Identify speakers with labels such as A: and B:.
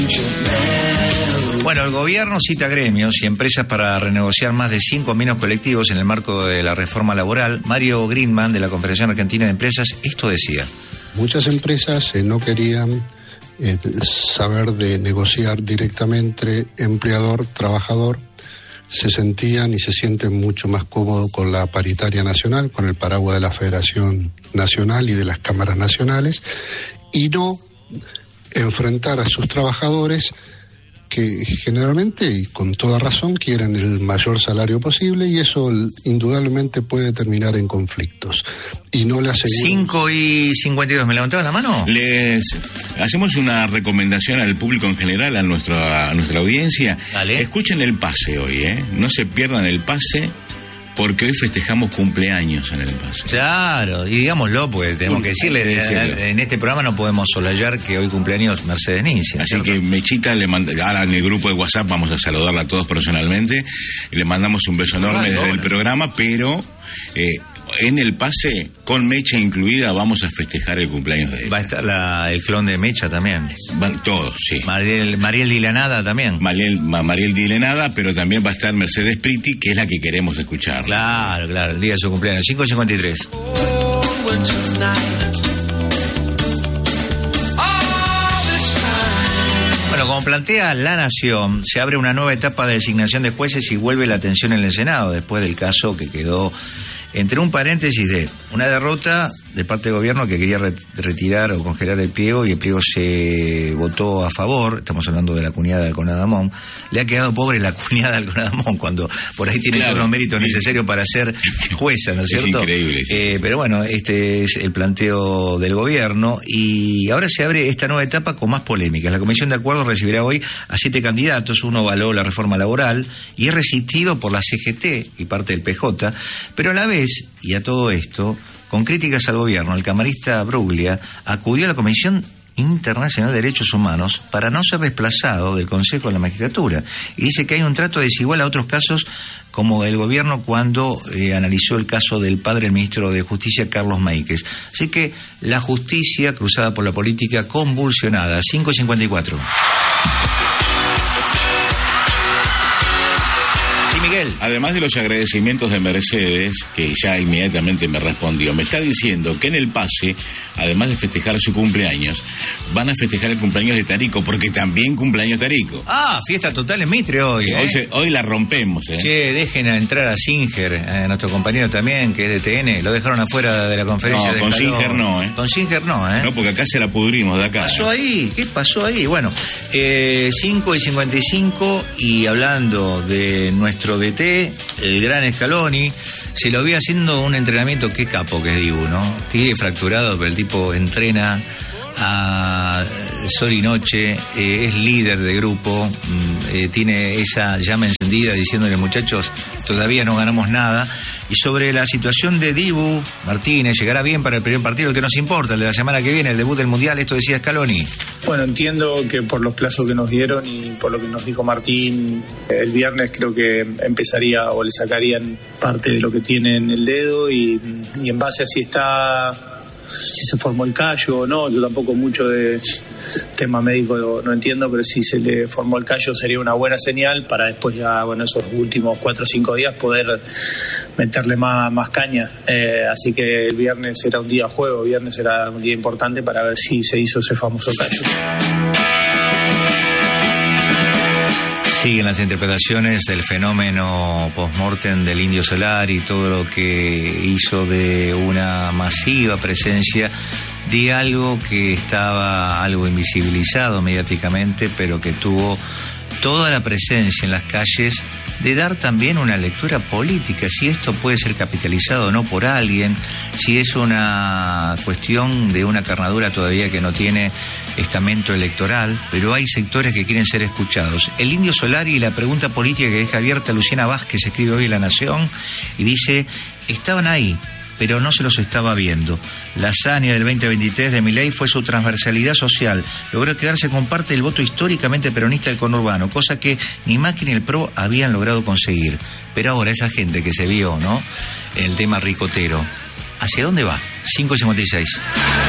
A: Bueno, el gobierno cita gremios y empresas para renegociar más de 5 convenios colectivos en el marco de la reforma laboral. Mario Greenman, de la Confederación Argentina de Empresas, esto decía.
B: Muchas empresas no querían saber de negociar directamente empleador-trabajador. Se sentían y se sienten mucho más cómodos con la paritaria nacional, con el paraguas de la Federación Nacional y de las cámaras nacionales, y no enfrentar a sus trabajadores que generalmente y con toda razón quieren el mayor salario posible, y eso indudablemente puede terminar en conflictos. Y no le aseguro...
A: 5:52, ¿me levantaban la mano?
C: Les hacemos una recomendación al público en general, a nuestra audiencia.
A: Dale.
C: Escuchen el pase hoy, no se pierdan el pase, porque hoy festejamos cumpleaños en el pase.
A: Claro, y digámoslo, pues tenemos que decirle, en este programa no podemos solallar que hoy cumpleaños Mercedes Nincia.
C: Así que Mechita le manda, ahora en el grupo de WhatsApp vamos a saludarla a todos personalmente, y le mandamos un beso enorme desde el programa, pero en el pase, con Mecha incluida, vamos a festejar el cumpleaños de ella.
A: Va a estar el clon de Mecha también.
C: Van todos, sí.
A: Mariel Dilanada también.
C: Mariel Dilanada, pero también va a estar Mercedes Priti, que es la que queremos escuchar.
A: Claro, el día de su cumpleaños, 5:53. Bueno, como plantea La Nación, se abre una nueva etapa de designación de jueces y vuelve la atención en el Senado, después del caso que quedó entre un paréntesis de una derrota de parte del gobierno que quería retirar o congelar el pliego, y el pliego se votó a favor. Estamos hablando de la cuñada de Alconadamón. Le ha quedado pobre la cuñada de Alconadamón, cuando por ahí tiene todos los méritos necesarios para ser jueza, ¿no es cierto?
C: Es increíble. Sí.
A: Pero bueno, este es el planteo del gobierno, y ahora se abre esta nueva etapa con más polémicas. La Comisión de Acuerdos recibirá hoy a 7 candidatos. Uno avaló la reforma laboral y es resistido por la CGT y parte del PJ, pero a la vez, y a todo esto, con críticas al gobierno, el camarista Bruglia acudió a la Comisión Internacional de Derechos Humanos para no ser desplazado del Consejo de la Magistratura, y dice que hay un trato desigual a otros casos, como el gobierno cuando analizó el caso del padre del ministro de Justicia, Carlos Meikes. Así que la justicia cruzada por la política convulsionada. 5:54. Miguel.
C: Además de los agradecimientos de Mercedes, que ya inmediatamente me respondió, me está diciendo que en el pase, además de festejar su cumpleaños, van a festejar el cumpleaños de Tarico, porque también cumpleaños Tarico.
A: Fiesta total en Mitre hoy.
C: Hoy la rompemos.
A: Che, dejen a entrar a Singer, a nuestro compañero también, que es de TN. Lo dejaron afuera de la conferencia.
C: No, con Singer no,
A: Con Singer no,
C: No, porque acá se la pudrimos de acá.
A: ¿Qué pasó ahí? Bueno, 5:55, y hablando de nuestro DT, el gran Scaloni, se lo vi haciendo un entrenamiento, qué capo que es Dibu, ¿no? Sigue fracturado, pero el tipo entrena a sol y noche, es líder de grupo, tiene esa llama encendida diciéndole, muchachos, todavía no ganamos nada. Y sobre la situación de Dibu Martínez, llegará bien para el primer partido, el que nos importa, el de la semana que viene, el debut del Mundial, esto decía Scaloni.
D: Bueno, entiendo que por los plazos que nos dieron y por lo que nos dijo Martín, el viernes creo que empezaría o le sacarían parte de lo que tiene en el dedo, y en base a si se formó el callo o no, yo tampoco mucho de tema médico no entiendo, pero si se le formó el callo sería una buena señal para después ya, esos últimos 4 o 5 días poder meterle más caña, así que el viernes era un día juego, viernes era un día importante para ver si se hizo ese famoso callo.
A: Siguen las interpretaciones del fenómeno post-mortem del Indio Solari, todo lo que hizo de una masiva presencia de algo que estaba algo invisibilizado mediáticamente, pero que tuvo toda la presencia en las calles de dar también una lectura política, si esto puede ser capitalizado o no por alguien, si es una cuestión de una carnadura todavía que no tiene estamento electoral, pero hay sectores que quieren ser escuchados. El Indio Solari y la pregunta política que deja abierta Luciana Vázquez, escribe hoy en La Nación, y dice, estaban ahí, pero no se los estaba viendo. La hazaña del 2023 de Milei fue su transversalidad social. Logró quedarse con parte del voto históricamente peronista del conurbano, cosa que ni Macri ni el PRO habían logrado conseguir. Pero ahora esa gente que se vio, ¿no?, en el tema ricotero, ¿hacia dónde va? 5:56.